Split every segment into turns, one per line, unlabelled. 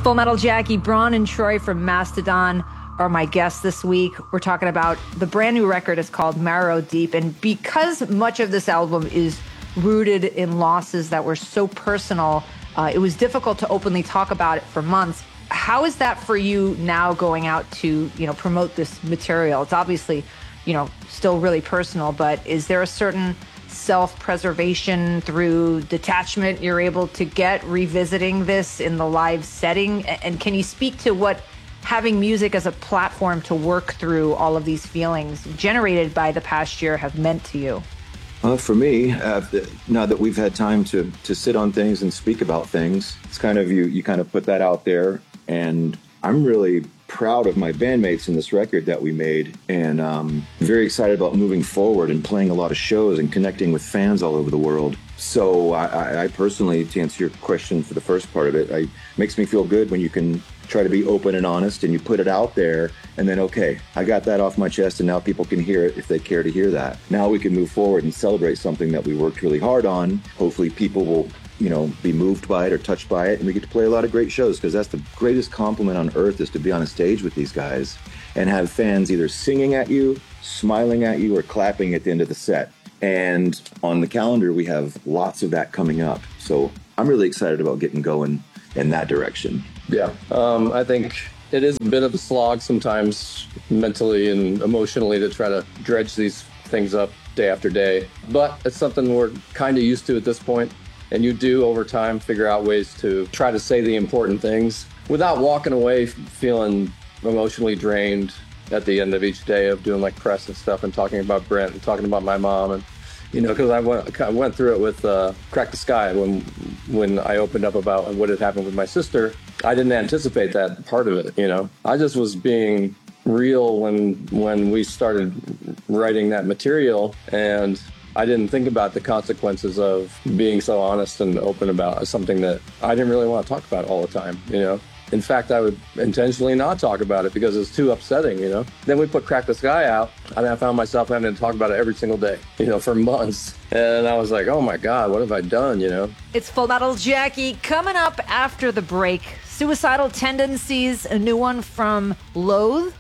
Full Metal Jackie, Braun and Troy from Mastodon are my guests this week. We're talking about the brand new record. It's called Marrow Deep. And because much of this album is rooted in losses that were so personal, it was difficult to openly talk about it for months. How is that for you now going out to, promote this material? It's obviously, still really personal, but is there a certain self-preservation through detachment you're able to get revisiting this in the live setting? And can you speak to what having music as a platform to work through all of these feelings generated by the past year have meant to you?
For me, now that we've had time to sit on things and speak about things, it's kind of you kind of put that out there. And I'm really proud of my bandmates in this record that we made, and very excited about moving forward and playing a lot of shows and connecting with fans all over the world. So I personally, to answer your question for the first part of it, makes me feel good when you can try to be open and honest and you put it out there, and then, okay, I got that off my chest and now people can hear it if they care to hear that. Now we can move forward and celebrate something that we worked really hard on. Hopefully people will be moved by it or touched by it, and we get to play a lot of great shows, because that's the greatest compliment on earth, is to be on a stage with these guys and have fans either singing at you, smiling at you, or clapping at the end of the set. And on the calendar, we have lots of that coming up. So I'm really excited about getting going in that direction.
Yeah, I think it is a bit of a slog sometimes, mentally and emotionally, to try to dredge these things up day after day. But it's something we're kind of used to at this point. And you do, over time, figure out ways to try to say the important things without walking away feeling emotionally drained at the end of each day of doing like press and stuff and talking about Brent and talking about my mom. And, because I went through it with Crack the Sky when I opened up about what had happened with my sister. I didn't anticipate that part of it, I just was being real when we started writing that material, and I didn't think about the consequences of being so honest and open about something that I didn't really want to talk about all the time, In fact, I would intentionally not talk about it because it's too upsetting, Then we put Crack the Sky out, and I found myself having to talk about it every single day, for months. And I was like, oh my God, what have I done,
It's Full Metal Jackie coming up after the break. Suicidal Tendencies, a new one from Loathe,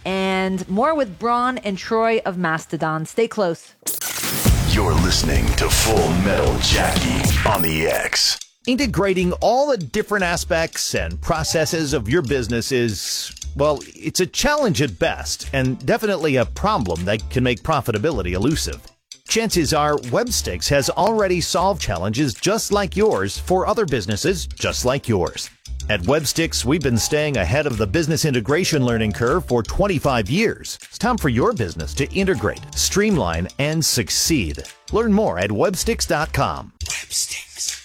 and more with Braun and Troy of Mastodon. Stay close.
You're listening to Full Metal Jackie on the X.
Integrating all the different aspects and processes of your business is, it's a challenge at best, and definitely a problem that can make profitability elusive. Chances are Webstix has already solved challenges just like yours for other businesses just like yours. At Webstix, we've been staying ahead of the business integration learning curve for 25 years. It's time for your business to integrate, streamline, and succeed. Learn more at Webstix.com.
Webstix.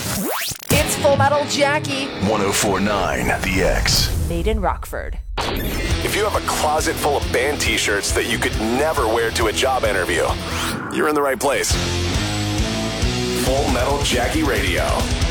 It's Full Metal Jackie.
104.9 The X.
Made in Rockford.
If you have a closet full of band t-shirts that you could never wear to a job interview, you're in the right place. Full Metal Jackie Radio.